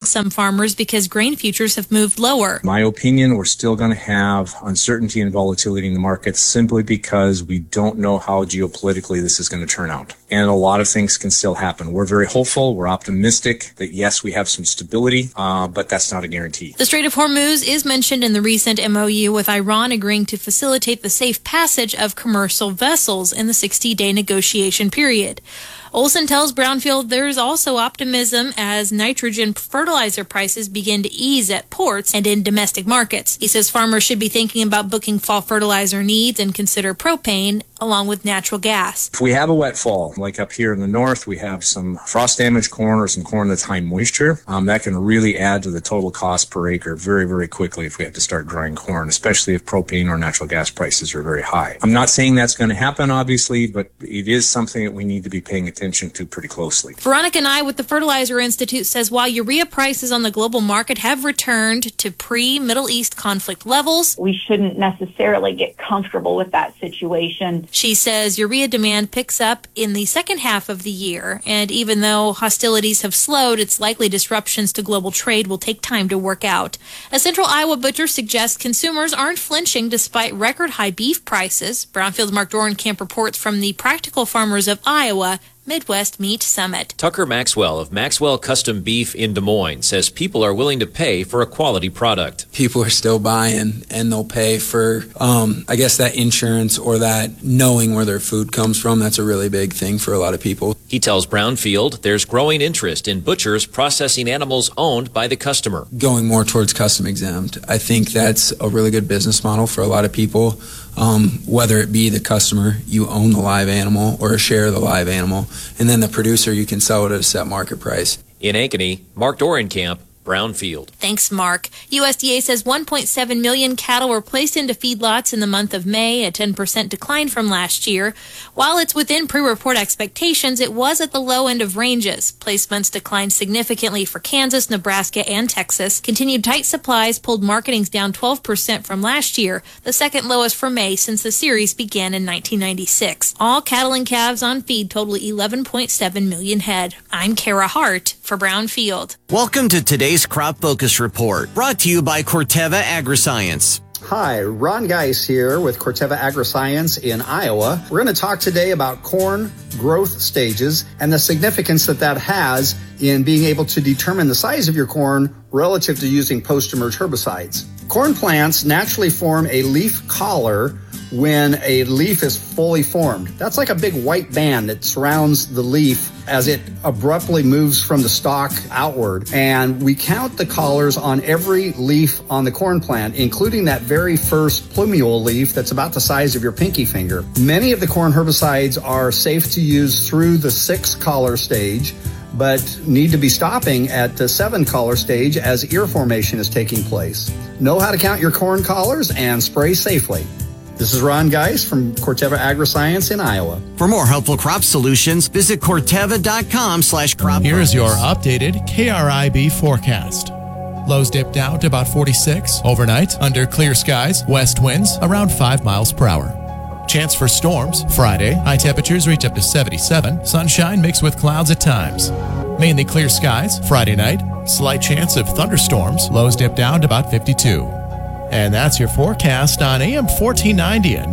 some farmers because grain futures have moved lower. In my opinion, we're still going to have uncertainty and volatility in the markets simply because we don't know how geopolitically this is going to turn out. And a lot of things can still happen. We're very hopeful. We're optimistic that, yes, we have some stability, but that's not a guarantee. The Strait of Hormuz is mentioned in the recent MOU, with Iran agreeing to facilitate the safe passage of commercial vessels in the 60-day negotiation period. Olson tells Brownfield there's also optimism as nitrogen fertilizer prices begin to ease at ports and in domestic markets. He says farmers should be thinking about booking fall fertilizer needs and consider propane along with natural gas. If we have a wet fall, like up here in the north, we have some frost-damaged corn or some corn that's high moisture, that can really add to the total cost per acre very, very quickly if we have to start growing corn, especially if propane or natural gas prices are very high. I'm not saying that's going to happen, obviously, but it is something that we need to be paying attention to pretty closely. Veronica Nye with the Fertilizer Institute says while urea prices on the global market have returned to pre-Middle East conflict levels, we shouldn't necessarily get comfortable with that situation. She says urea demand picks up in the second half of the year, and even though hostilities have slowed, it's likely disruptions to global trade will take time to work out. A Central Iowa butcher suggests consumers aren't flinching despite record-high beef prices. Brownfield's Mark Dorenkamp reports from the Practical Farmers of Iowa Midwest Meat Summit. Tucker Maxwell of Maxwell Custom Beef in Des Moines says people are willing to pay for a quality product. People are still buying, and they'll pay for, I guess, that insurance or that knowing where their food comes from. That's a really big thing for a lot of people. He tells Brownfield there's growing interest in butchers processing animals owned by the customer. Going more towards custom exempt. I think that's a really good business model for a lot of people. Whether it be the customer, you own the live animal, or a share of the live animal, and then the producer, you can sell it at a set market price. In Ankeny, Mark Dorenkamp, Brownfield. Thanks, Mark. USDA says 1.7 million cattle were placed into feedlots in the month of May, a 10% decline from last year. While it's within pre-report expectations, it was at the low end of ranges. Placements declined significantly for Kansas, Nebraska, and Texas. Continued tight supplies pulled marketings down 12% from last year, the second lowest for May since the series began in 1996. All cattle and calves on feed total 11.7 million head. I'm Kara Hart for Brownfield. Welcome to today's Crop Focus Report, brought to you by Corteva Agriscience. Hi, Ron Geis here with Corteva Agriscience in Iowa. We're going to talk today about corn growth stages and the significance that has in being able to determine the size of your corn relative to using post-emerge herbicides. Corn plants naturally form a leaf collar when a leaf is fully formed. That's like a big white band that surrounds the leaf as it abruptly moves from the stalk outward. And we count the collars on every leaf on the corn plant, including that very first plumule leaf that's about the size of your pinky finger. Many of the corn herbicides are safe to use through the 6 collar stage, but need to be stopping at the 7 collar stage as ear formation is taking place. Know how to count your corn collars and spray safely. This is Ron Geis from Corteva Agriscience in Iowa. For more helpful crop solutions, visit Corteva.com/crop. Here's your updated KRIB forecast. Lows dip down to about 46. Overnight, under clear skies, west winds around 5 miles per hour. Chance for storms Friday. High temperatures reach up to 77. Sunshine mixed with clouds at times. Mainly clear skies Friday night. Slight chance of thunderstorms. Lows dip down to about 52. And that's your forecast on AM 1490 and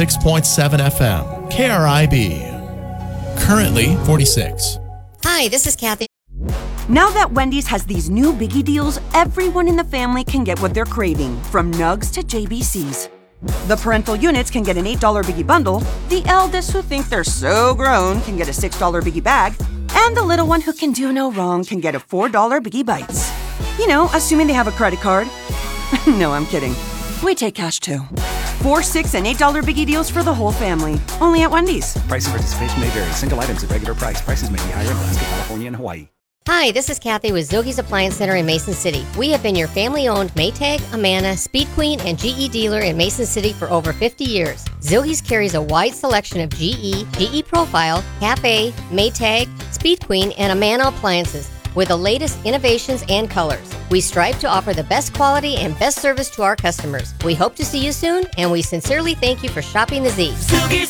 96.7 FM. KRIB. Currently 46. Hi, this is Kathy. Now that Wendy's has these new biggie deals, everyone in the family can get what they're craving, from nugs to JBCs. The parental units can get an $8 biggie bundle, the eldest who think they're so grown can get a $6 biggie bag, and the little one who can do no wrong can get a $4 biggie bites. You know, assuming they have a credit card. No, I'm kidding. We take cash too. $4, $6, and $8 biggie deals for the whole family. Only at Wendy's. Price and participation may vary. Single items at regular price. Prices may be higher in Alaska, California, and Hawaii. Hi, this is Kathy with Zilgie's Appliance Center in Mason City. We have been your family-owned Maytag, Amana, Speed Queen, and GE dealer in Mason City for over 50 years. Zilgie's carries a wide selection of GE Profile, Cafe, Maytag, Speed Queen, and Amana appliances with the latest innovations and colors. We strive to offer the best quality and best service to our customers. We hope to see you soon, and we sincerely thank you for shopping the Z. Zilgie's